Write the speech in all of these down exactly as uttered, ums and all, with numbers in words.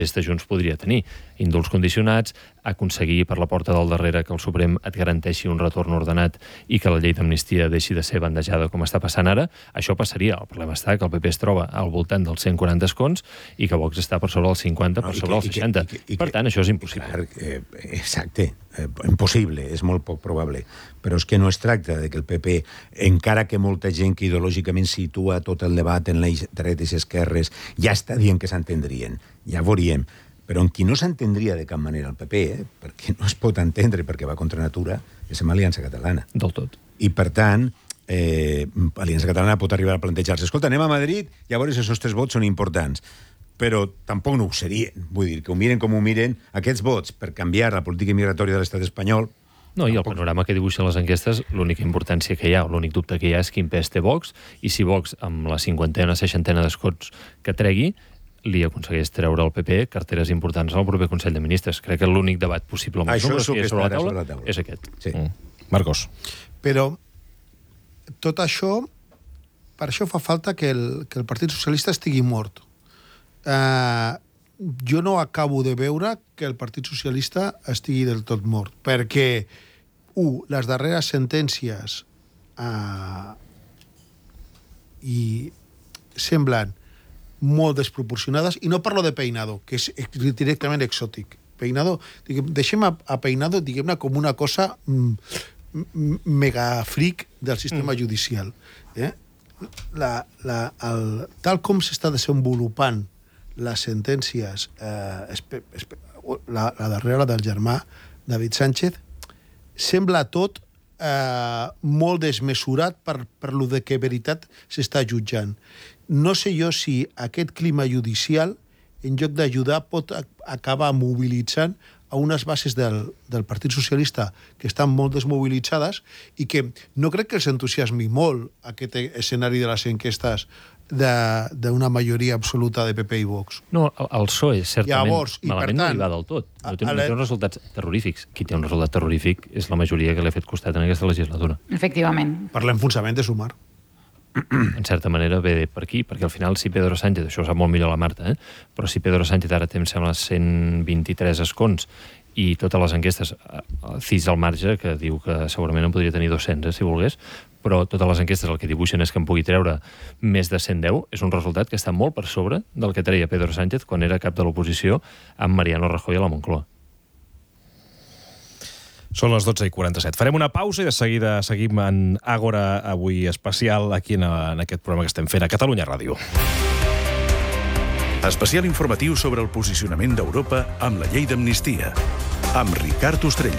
de Junts podria tenir. Indults condicionats, aconseguir per la porta del darrere que el Suprem et garanteixi un retorn ordenat i que la llei d'amnistia deixi de ser bandejada com està passant ara, això passaria. El problema està que el P P es troba al voltant dels cent quaranta escons i que Vox està per sobre el cinquanta, per sobre el seixanta. Per tant, això és impossible. Clar, eh, exacte, eh, impossible, és molt poc probable. Però és que no es tracta de que el P P, encara que molta gent que ideològicament situa tot el debat en les dretes i esquerres, ja està dient que s'entendrien, ja veuríem. Però en qui no s'entendria de cap manera el P P, eh, perquè no es pot entendre perquè va contra natura, és amb Aliança Catalana. Del tot. I, per tant, eh, Aliança Catalana pot arribar a plantejar-se escolta, anem a Madrid i a veure si aquests tres vots són importants. Però tampoc no ho serien. Vull dir, que ho miren com ho miren, aquests vots per canviar la política migratòria de l'estat espanyol. No, i el panorama que dibuixen les enquestes, l'única importància que hi ha, l'únic dubte que hi ha és quin pes té Vox, i si Vox, amb la cinquantena, seixantena d'escons que tregui, li aconsegueix treure al P P carteres importants al proper Consell de Ministres. Crec que l'únic debat possible amb els números que hi ha sobre la taula, sobre la taula és aquest. Sí. Mm. Marcos. Però tot això, per això fa falta que el, que el Partit Socialista estigui mort. Uh, jo no acabo de veure que el Partit Socialista estigui del tot mort, perquè, u, les darreres sentències uh, i semblen molt desproporcionades, i no parlo de Peinado, que és directament exòtic. Peinado, diguem, deixem a, a Peinado, diguem-ne, com una cosa mm, mega fric del sistema mm. judicial. Eh? La, la, el, tal com s'està desenvolupant les sentències, eh, espe, espe, la, la darrera del germà David Sánchez, sembla tot eh, molt desmesurat per, per lo de que veritat s'està jutjant. No sé jo si aquest clima judicial, en lloc d'ajudar, pot acabar mobilitzant a unes bases del, del Partit Socialista que estan molt desmobilitzades i que no crec que els entusiasmi molt aquest escenari de les enquestes d'una majoria absoluta de P P i Vox. No, el, el P S O E certament Llavors, malament tant, no li va del tot. No té, a, a no té uns resultats terrorífics. Qui té un resultat terrorífic és la majoria que l'ha fet costat en aquesta legislatura. Efectivament. Per l'enfonsament de Sumar. En certa manera ve per aquí, perquè al final si Pedro Sánchez, això ho sap molt millor la Marta, eh? però si Pedro Sánchez ara té, em sembla, cent vint-i-tres escons i totes les enquestes, Cis al marge, que diu que segurament en podria tenir dos-cents, eh, si volgués, però totes les enquestes el que dibuixen és que en pugui treure més de cent deu, és un resultat que està molt per sobre del que treia Pedro Sánchez quan era cap de l'oposició amb Mariano Rajoy a la Moncloa. Són les dotze i quaranta-set. Farem una pausa i de seguida seguim en Àgora avui especial aquí en, en aquest programa que estem fent a Catalunya Ràdio. Especial informatiu sobre el posicionament d'Europa amb la llei d'amnistia. Amb Ricard Ostrell.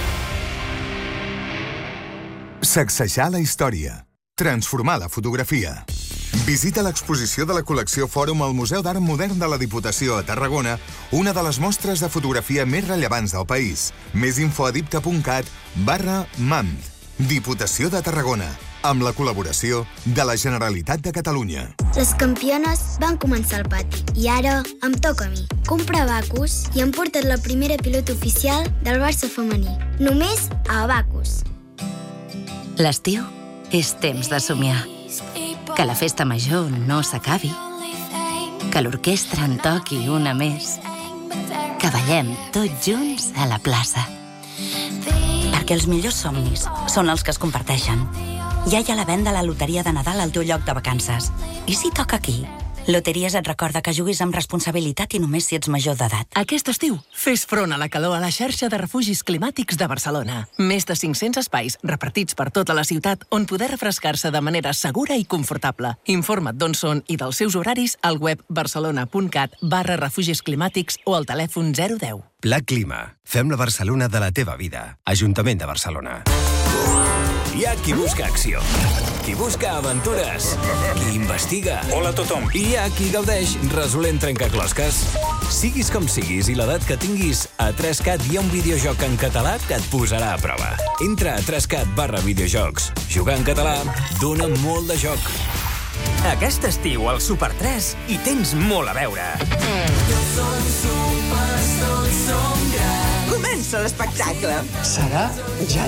Sacsejar la història. Transformar la fotografia. Visita l'exposició de la col·lecció Fòrum al Museu d'Art Modern de la Diputació a Tarragona, una de les mostres de fotografia més rellevants del país. Més info a dipta punt cat barra mamd. Diputació de Tarragona, amb la col·laboració de la Generalitat de Catalunya. Les campiones van començar al pati i ara em toca a mi. Comprar Abacus i hem portat la primera pilota oficial del Barça femení. Només a Abacus. L'estiu és temps de somiar. Que la festa major no s'acabi. Que l'orquestra en toqui una més. Que ballem tots junts a la plaça. Perquè els millors somnis són els que es comparteixen. Ja hi ha la venda a la loteria de Nadal al teu lloc de vacances. I si toca aquí? Loteries et recorda que juguis amb responsabilitat i només si ets major d'edat. Aquest estiu, fes front a la calor a la xarxa de refugis climàtics de Barcelona. Més de cinc-cents espais repartits per tota la ciutat on poder refrescar-se de manera segura i confortable. Informa't d'on són i dels seus horaris al web barcelona punt cat barra refugis climàtics o al telèfon zero deu. Pla Clima. Fem la Barcelona de la teva vida. Ajuntament de Barcelona. Hi ha qui busca acció, qui busca aventures, qui investiga. Hola a tothom. I hi ha qui gaudeix resolent trencaclosques. Siguis com siguis i l'edat que tinguis, a tres cat hi ha un videojoc en català que et posarà a prova. Entra a tres cat barra videojocs. Jugar en català dona molt de joc. Aquest estiu al Super tres hi tens molt a veure. Tots som supers, tots som grans. Comença l'espectacle. Serà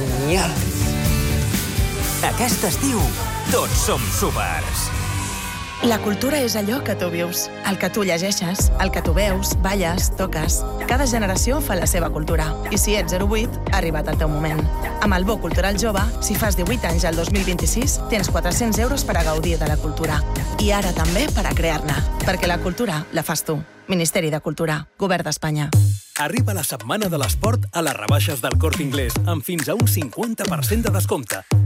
genial. Aquest estiu, tots som supers. La cultura és allò que tu vius, el que tu llegeixes, el que tu veus, balles, toques. Cada generació fa la seva cultura. I si ets zero vuit, ha arribat el teu moment. Amb el Bo Cultural Jove, si fas divuit anys al dos mil vint-i-sis, tens quatre-cents euros per a gaudir de la cultura. I ara també per a crear-ne. Perquè la cultura la fas tu. Ministeri de Cultura, Govern d'Espanya. Arriba la setmana de l'esport a les rebaixes del Corte Inglés, amb fins a un cinquanta per cent de descompte.